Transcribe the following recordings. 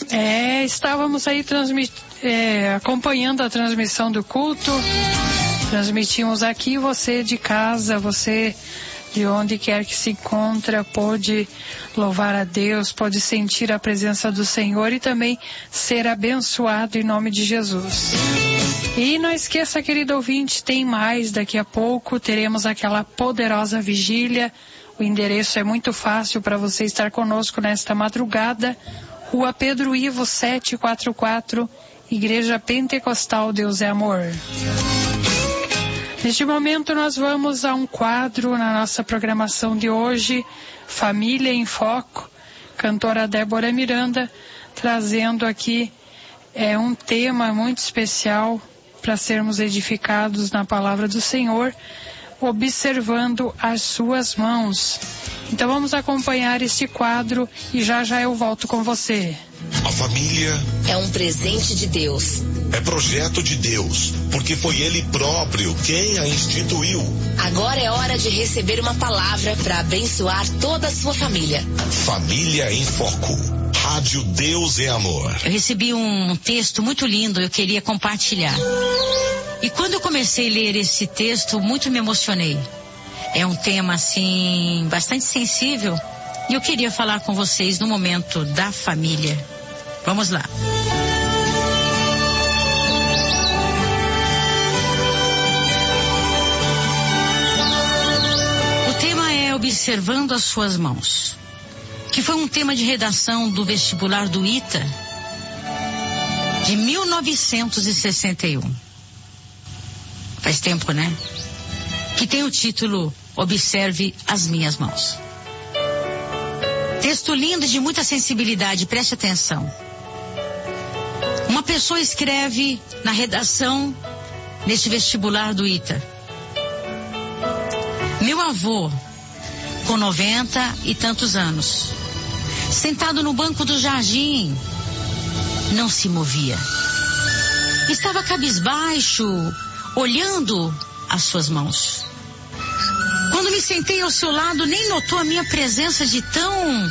Estávamos aí acompanhando a transmissão do culto. Transmitimos aqui, você de casa, você de onde quer que se encontra, pode louvar a Deus, pode sentir a presença do Senhor e também ser abençoado em nome de Jesus. E não esqueça, querido ouvinte, tem mais, daqui a pouco teremos aquela poderosa vigília. O endereço é muito fácil para você estar conosco nesta madrugada. Rua Pedro Ivo 744, Igreja Pentecostal Deus é Amor. Neste momento nós vamos a um quadro na nossa programação de hoje, Família em Foco, cantora Débora Miranda, trazendo aqui um tema muito especial para sermos edificados na palavra do Senhor, observando as suas mãos. Então vamos acompanhar este quadro e já eu volto com você. A família é um presente de Deus. É projeto de Deus, porque foi Ele próprio quem a instituiu. Agora é hora de receber uma palavra para abençoar toda a sua família. Família em Foco. Rádio Deus é Amor. Eu recebi um texto muito lindo, eu queria compartilhar. E quando eu comecei a ler esse texto, muito me emocionei. É um tema, assim, bastante sensível. E eu queria falar com vocês no momento da família. Vamos lá. O tema é Observando as Suas Mãos, que foi um tema de redação do vestibular do ITA de 1961. Faz tempo, né? Que tem o título Observe as Minhas Mãos. Texto lindo e de muita sensibilidade, preste atenção. Uma pessoa escreve na redação neste vestibular do ITA: meu avô, com 90 e tantos anos, sentado no banco do jardim, não se movia. Estava cabisbaixo, olhando as suas mãos. Quando me sentei ao seu lado, nem notou a minha presença de tão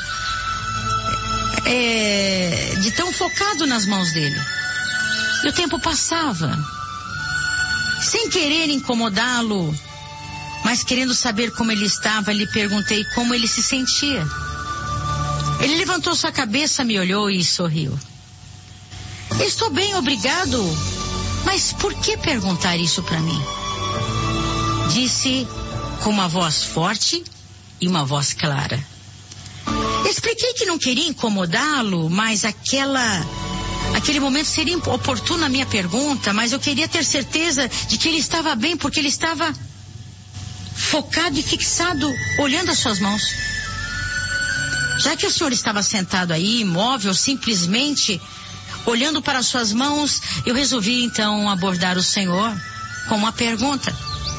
focado nas mãos dele. E o tempo passava. Sem querer incomodá-lo, mas querendo saber como ele estava, lhe perguntei como ele se sentia. Ele levantou sua cabeça, me olhou e sorriu. Estou bem, obrigado. Mas por que perguntar isso para mim? Disse com uma voz forte e uma voz clara. Expliquei que não queria incomodá-lo, mas aquele momento seria oportuna a minha pergunta, mas eu queria ter certeza de que ele estava bem, porque ele estava focado e fixado, olhando as suas mãos. Já que o senhor estava sentado aí, imóvel, simplesmente olhando para as suas mãos, eu resolvi então abordar o senhor com uma pergunta.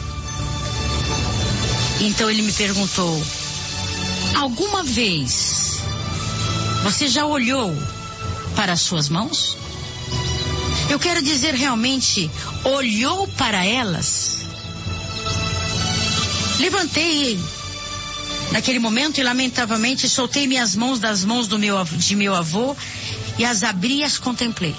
Então ele me perguntou: alguma vez você já olhou para as suas mãos? Eu quero dizer, realmente olhou para elas? Levantei naquele momento e lamentavelmente soltei minhas mãos das mãos de meu avô e as abri e as contemplei.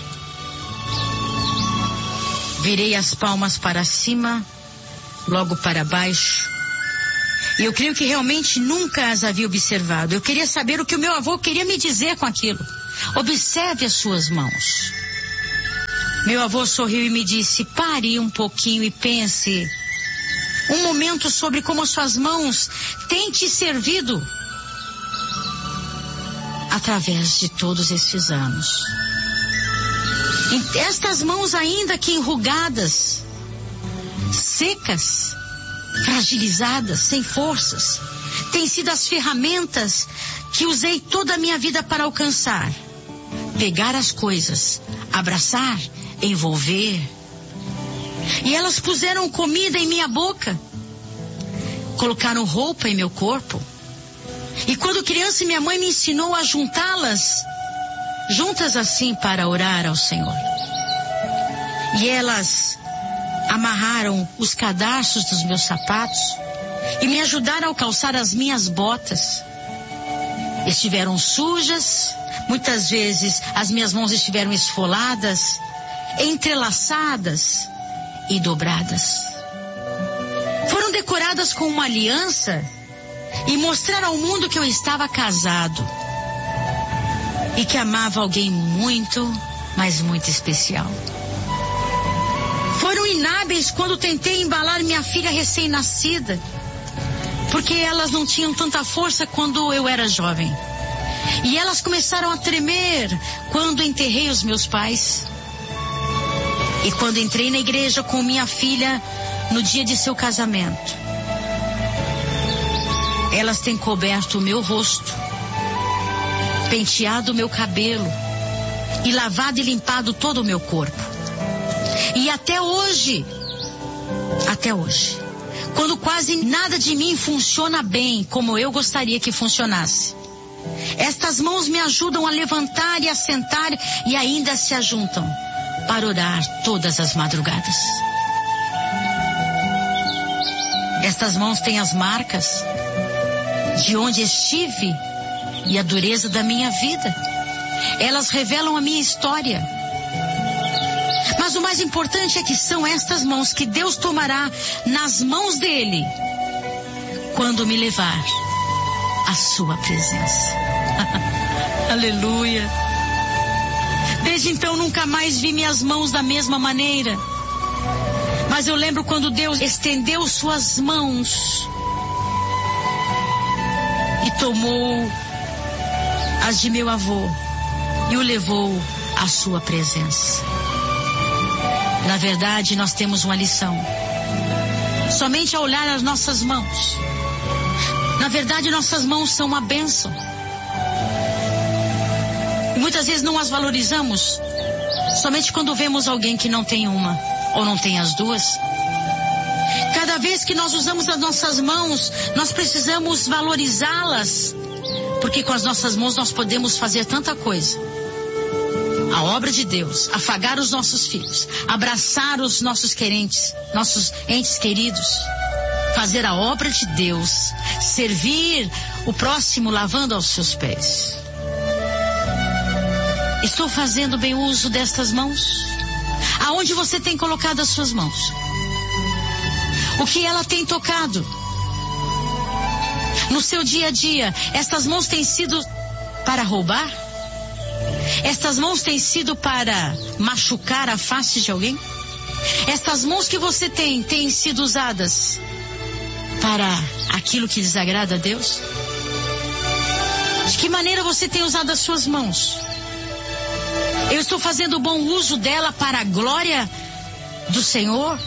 Virei as palmas para cima, logo para baixo. E eu creio que realmente nunca as havia observado. Eu queria saber o que o meu avô queria me dizer com aquilo. Observe as suas mãos. Meu avô sorriu e me disse: pare um pouquinho e pense um momento sobre como as suas mãos têm te servido através de todos estes anos. Estas mãos, ainda que enrugadas, secas, fragilizadas, sem forças, têm sido as ferramentas que usei toda a minha vida para alcançar. Pegar as coisas, abraçar, envolver. E elas puseram comida em minha boca, colocaram roupa em meu corpo. E quando criança, minha mãe me ensinou a juntá-las, juntas assim, para orar ao Senhor. E elas amarraram os cadarços dos meus sapatos e me ajudaram a calçar as minhas botas. Estiveram sujas, Muitas vezes as minhas mãos estiveram esfoladas, entrelaçadas e dobradas. Foram decoradas com uma aliança e mostraram ao mundo que eu estava casado e que amava alguém muito, mas muito especial. Foram inábeis quando tentei embalar minha filha recém-nascida, porque elas não tinham tanta força quando eu era jovem. E elas começaram a tremer quando enterrei os meus pais. E quando entrei na igreja com minha filha no dia de seu casamento, elas têm coberto o meu rosto, penteado o meu cabelo e lavado e limpado todo o meu corpo. E até hoje, quando quase nada de mim funciona bem como eu gostaria que funcionasse, estas mãos me ajudam a levantar e a sentar e ainda se ajuntam para orar todas as madrugadas. Estas mãos têm as marcas de onde estive e a dureza da minha vida. Elas revelam a minha história. Mas o mais importante é que são estas mãos que Deus tomará nas mãos dele quando me levar à sua presença. Aleluia. Desde então nunca mais vi minhas mãos da mesma maneira. Mas eu lembro quando Deus estendeu suas mãos e tomou as de meu avô e o levou à sua presença. Na verdade, nós temos uma lição. Somente ao olhar as nossas mãos. Na verdade, nossas mãos são uma bênção. E muitas vezes não as valorizamos. Somente quando vemos alguém que não tem uma ou não tem as duas. Cada vez que nós usamos as nossas mãos, nós precisamos valorizá-las. Porque com as nossas mãos nós podemos fazer tanta coisa. A obra de Deus, afagar os nossos filhos, abraçar os nossos querentes, nossos entes queridos, fazer a obra de Deus, servir o próximo lavando aos seus pés. Estou fazendo bem uso destas mãos? Aonde você tem colocado as suas mãos? O que ela tem tocado? No seu dia a dia, estas mãos têm sido para roubar? Estas mãos têm sido para machucar a face de alguém? Estas mãos que você tem, têm sido usadas para aquilo que desagrada a Deus? De que maneira você tem usado as suas mãos? Eu estou fazendo bom uso dela para a glória do Senhor?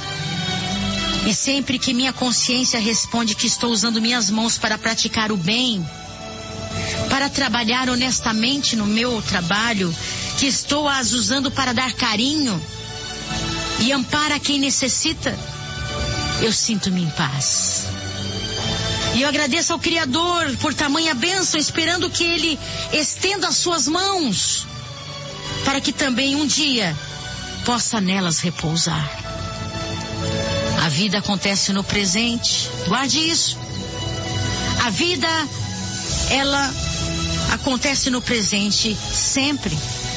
E sempre que minha consciência responde que estou usando minhas mãos para praticar o bem, para trabalhar honestamente no meu trabalho, que estou as usando para dar carinho e amparo a quem necessita, eu sinto-me em paz. E eu agradeço ao Criador por tamanha bênção, esperando que Ele estenda as suas mãos, para que também um dia possa nelas repousar. A vida acontece no presente, guarde isso. A vida, ela acontece no presente sempre.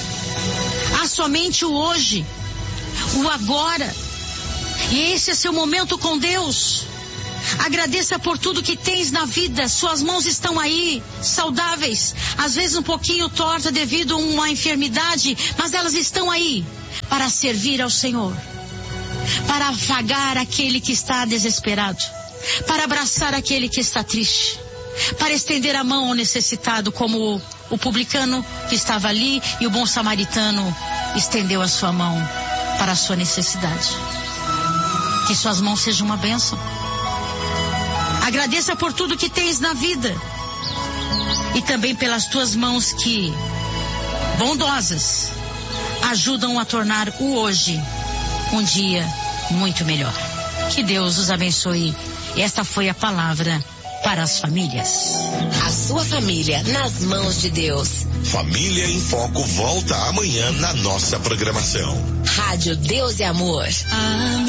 Há somente o hoje, o agora. E esse é seu momento com Deus. Agradeça por tudo que tens na vida. Suas mãos estão aí, saudáveis, às vezes um pouquinho torta devido a uma enfermidade, mas elas estão aí para servir ao Senhor, para afagar aquele que está desesperado, para abraçar aquele que está triste, para estender a mão ao necessitado, como o publicano que estava ali e o bom samaritano estendeu a sua mão para a sua necessidade. Que suas mãos sejam uma bênção. Agradeça por tudo que tens na vida e também pelas tuas mãos que, bondosas, ajudam a tornar o hoje um dia muito melhor. Que Deus os abençoe. Esta foi a palavra para as famílias. A sua família nas mãos de Deus. Família em Foco volta amanhã na nossa programação. Rádio Deus e Amor.